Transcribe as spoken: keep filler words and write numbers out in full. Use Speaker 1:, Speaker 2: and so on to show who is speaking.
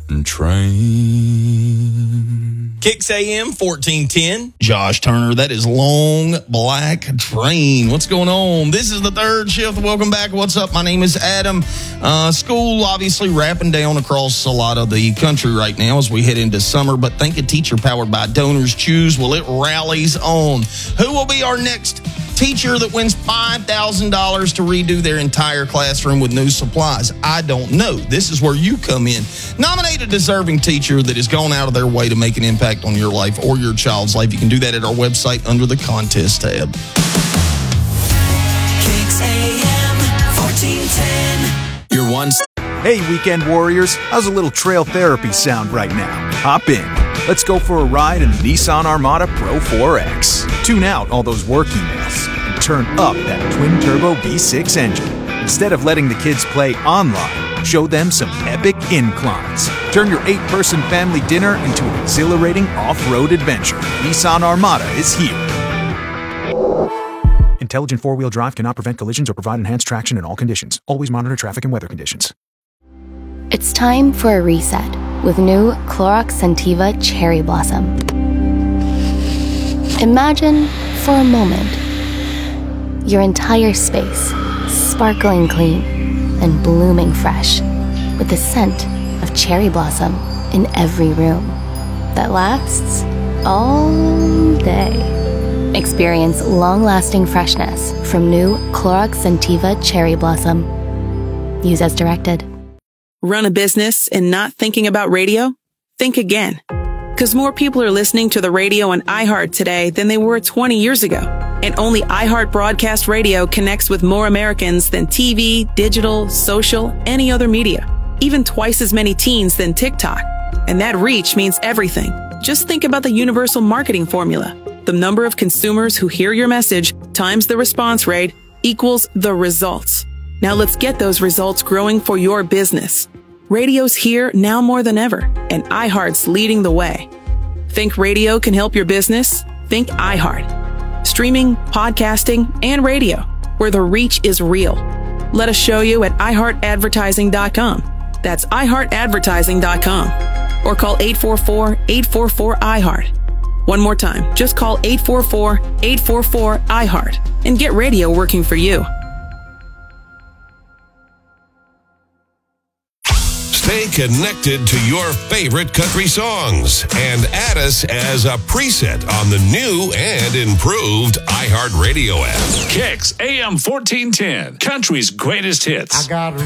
Speaker 1: Train.
Speaker 2: Kicks A M fourteen ten. Josh Turner, that is Long Black Train. What's going on? This is the third shift. Welcome back. What's up? My name is Adam. Uh, school obviously wrapping down across a lot of the country right now as we head into summer, but think a teacher powered by Donors Choose. Well, it rallies on. Who will be our next teacher that wins five thousand dollars to redo their entire classroom with new supplies? I don't know. This is where you come in. Nominate a deserving teacher that has gone out of their way to make an impact on your life or your child's life. You can do that at our website under the contest tab.
Speaker 3: Kicks A M fourteen ten.
Speaker 4: Your one.
Speaker 5: Hey, weekend warriors. How's a little trail therapy sound right now? Hop in. Let's go for a ride in the Nissan Armada Pro four X. Tune out all those work emails and turn up that twin-turbo V six engine. Instead of letting the kids play online, show them some epic inclines. Turn your eight-person family dinner into an exhilarating off-road adventure. Nissan Armada is here. Intelligent four-wheel drive cannot prevent collisions or provide enhanced traction in all conditions. Always monitor traffic and weather conditions.
Speaker 6: It's time for a reset with new Clorox Scentiva Cherry Blossom. Imagine, for a moment, your entire space sparkling clean and blooming fresh with the scent of cherry blossom in every room that lasts all day. Experience long-lasting freshness from new Clorox Scentiva Cherry Blossom. Use as directed.
Speaker 7: Run a business and not thinking about radio? Think again. Because more people are listening to the radio on iHeart today than they were twenty years ago. And only iHeart Broadcast Radio connects with more Americans than T V, digital, social, any other media. Even twice as many teens than TikTok. And that reach means everything. Just think about the universal marketing formula. The number of consumers who hear your message times the response rate equals the results. Now let's get those results growing for your business. Radio's here now more than ever, and iHeart's leading the way. Think radio can help your business? Think iHeart. Streaming, podcasting, and radio, where the reach is real. Let us show you at i heart advertising dot com. That's i heart advertising dot com. Or call eight four four, eight four four, I heart. One more time, just call eight four four, eight four four, I heart and get radio working for you.
Speaker 8: Stay connected to your favorite country songs and add us as a preset on the new and improved iHeartRadio app.
Speaker 9: Kicks A M fourteen ten, country's greatest hits.
Speaker 10: I got